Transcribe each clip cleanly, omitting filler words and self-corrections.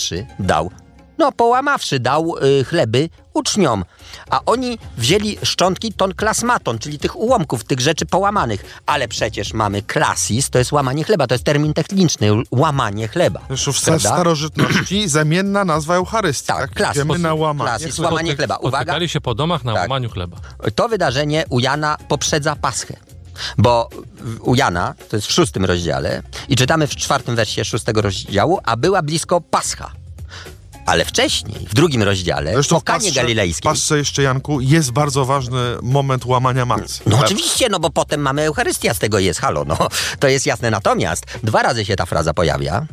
dał, połamawszy, dał chleby uczniom. A oni wzięli szczątki ton klasmaton, czyli tych ułomków, tych rzeczy połamanych. Ale przecież mamy klasis, to jest łamanie chleba, to jest termin techniczny, łamanie chleba. Zresztą w starożytności zamienna nazwa Eucharystii. Tak, klasis, na łamanie. Klasis, łamanie chleba. Uwaga. Spotykali się po domach na łamaniu chleba. To wydarzenie u Jana poprzedza Paschę. Bo u Jana, to jest w 6 rozdziale, i czytamy w 4 wersie 6 rozdziału, a była blisko Pascha. Ale wcześniej, w 2 rozdziale, zresztą po Kanie Galilejskiej... W Pasce jeszcze, Janku, jest bardzo ważny moment łamania matcy. No oczywiście, bo potem mamy Eucharystia, z tego jest, to jest jasne. Natomiast 2 razy się ta fraza pojawia,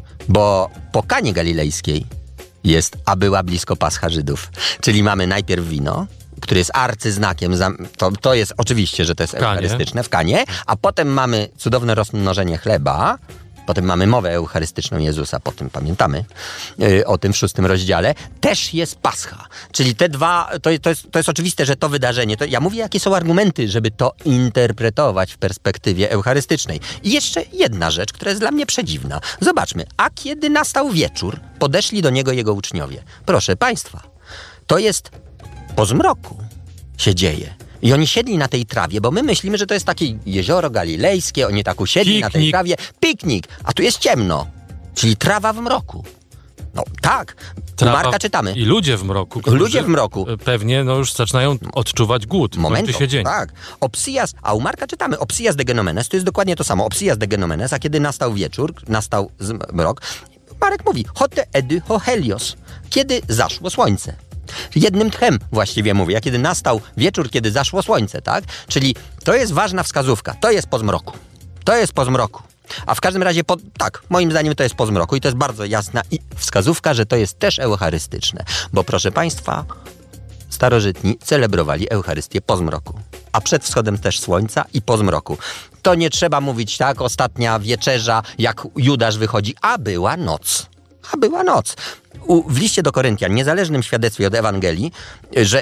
bo po Kanie Galilejskiej jest, a była blisko Pascha Żydów. Czyli mamy najpierw wino, który jest arcyznakiem, to jest oczywiście, że to jest eucharystyczne w Kanie, a potem mamy cudowne rozmnożenie chleba, potem mamy mowę eucharystyczną Jezusa, potem pamiętamy o tym w 6 rozdziale, też jest Pascha. Czyli te dwa, to jest oczywiste, że to wydarzenie, ja mówię, jakie są argumenty, żeby to interpretować w perspektywie eucharystycznej. I jeszcze jedna rzecz, która jest dla mnie przedziwna. Zobaczmy, a kiedy nastał wieczór, podeszli do niego jego uczniowie. Proszę Państwa, to jest po zmroku się dzieje. I oni siedli na tej trawie, bo my myślimy, że to jest takie jezioro galilejskie, oni tak usiedli na tej trawie, piknik, a tu jest ciemno, czyli trawa w mroku. No tak, u Marka czytamy. I ludzie w mroku. Ludzie w mroku. Pewnie już zaczynają odczuwać głód. Momentu, tak. A u Marka czytamy, opsias de genomenes, to jest dokładnie to samo, opsias de genomenes, a kiedy nastał wieczór, nastał zmrok, Marek mówi, hote edy ho helios, kiedy zaszło słońce. Jednym tchem właściwie mówię, a kiedy nastał wieczór, kiedy zaszło słońce, tak? Czyli to jest ważna wskazówka, to jest po zmroku. To jest po zmroku. A w każdym razie, moim zdaniem to jest po zmroku i to jest bardzo jasna wskazówka, że to jest też eucharystyczne. Bo proszę Państwa, starożytni celebrowali Eucharystię po zmroku. A przed wschodem też słońca i po zmroku. To nie trzeba mówić tak, ostatnia wieczerza, jak Judasz wychodzi, a była noc. W liście do Koryntian, niezależnym świadectwie od Ewangelii, że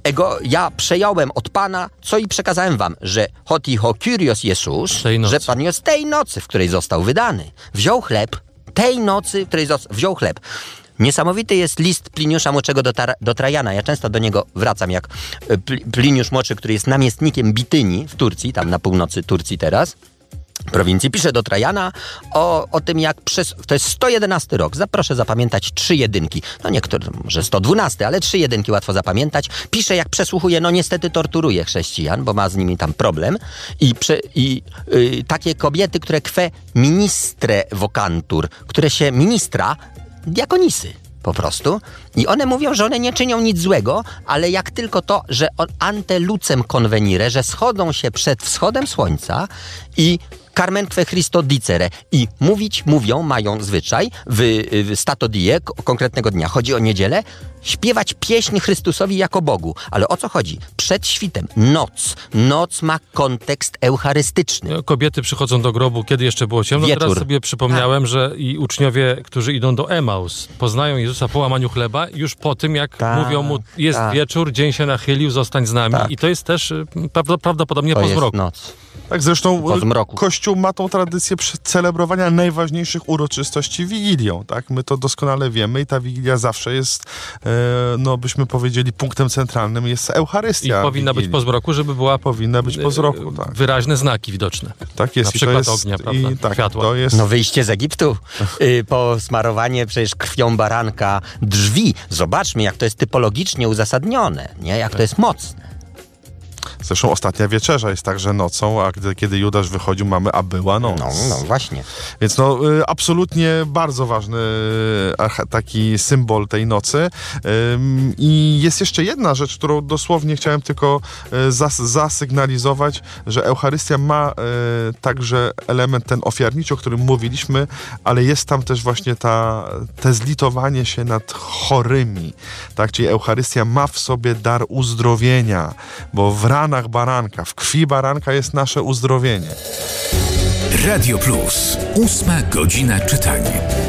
ja przejąłem od Pana, co i przekazałem wam, że hoti ho Kyrios Jezus, że Pan jest tej nocy, w której został wydany. Wziął chleb, tej nocy, w której wziął chleb. Niesamowity jest list Pliniusza Młodszego do Trajana. Ja często do niego wracam, jak Pliniusz Młodszy, który jest namiestnikiem Bityni w Turcji, tam na północy Turcji teraz, prowincji, pisze do Trajana o tym, jak to jest 111 rok, proszę zapamiętać 3 jedynki, niektóre może 112, ale 3 jedynki łatwo zapamiętać, pisze, jak przesłuchuje, niestety torturuje chrześcijan, bo ma z nimi tam problem i takie kobiety, które kwe ministre vocantur, które się ministra, diakonisy po prostu. I one mówią, że one nie czynią nic złego, ale jak tylko to, że ante lucem convenire, że schodzą się przed wschodem słońca i carmenque Christo dicere. I mają zwyczaj w stato die, konkretnego dnia, chodzi o niedzielę, śpiewać pieśń Chrystusowi jako Bogu. Ale o co chodzi? Przed świtem, noc. Noc ma kontekst eucharystyczny. Kobiety przychodzą do grobu, kiedy jeszcze było ciemno. Wieczór. Teraz sobie przypomniałem, że i uczniowie, którzy idą do Emaus, poznają Jezusa po łamaniu chleba, już po tym, jak mówią mu, jest wieczór, dzień się nachylił, zostań z nami. I to jest też prawdopodobnie po zmroku. Jest noc. Tak, zresztą Kościół ma tą tradycję celebrowania najważniejszych uroczystości Wigilią, tak? My to doskonale wiemy i ta Wigilia zawsze jest, byśmy powiedzieli, punktem centralnym jest Eucharystia. I powinna być po zmroku, żeby była... Powinna być po zmroku, tak. Wyraźne znaki widoczne. Tak jest. Na przykład ognia, prawda? Światła. To jest... wyjście z Egiptu, posmarowanie przecież krwią baranka drzwi. Zobaczmy, jak to jest typologicznie uzasadnione, nie? Jak to jest mocne. Zresztą ostatnia wieczerza jest także nocą, a kiedy Judasz wychodził, mamy, a była noc. No właśnie. Więc absolutnie bardzo ważny taki symbol tej nocy. I jest jeszcze jedna rzecz, którą dosłownie chciałem tylko zasygnalizować, że Eucharystia ma także element ten ofiarniczy, o którym mówiliśmy, ale jest tam też właśnie te zlitowanie się nad chorymi. Tak? Czyli Eucharystia ma w sobie dar uzdrowienia, bo w ranach baranka, w krwi baranka jest nasze uzdrowienie. Radio Plus. 8 godzina czytania.